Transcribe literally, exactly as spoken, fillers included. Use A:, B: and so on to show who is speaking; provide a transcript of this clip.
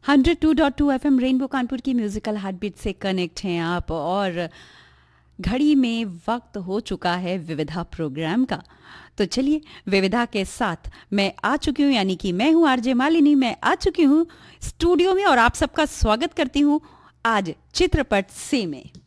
A: Hundred to dot to F M rainbow Kanpur की musical heartbeat से connect हैं आप और घड़ी में वक्त हो चुका है विविधा प्रोग्राम का। तो चलिए विविधा के साथ मैं आ चुकी हूँ, यानी कि मैं हूँ आरजे मालिनी। मैं आ चुकी हूँ स्टूडियो में और आप सबका स्वागत करती हूँ आज चित्रपट से में।